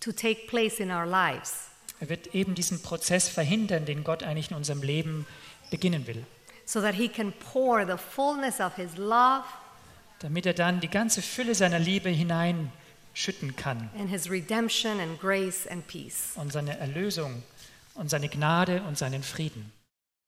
to take place in our lives. Er wird eben diesen Prozess verhindern, den Gott eigentlich in unserem Leben beginnen will. So that he can pour the fullness of his love Damit er dann die ganze Fülle seiner Liebe hineinschütten kann. and his redemption and grace and peace. Und seine Erlösung und seine Gnade und seinen Frieden.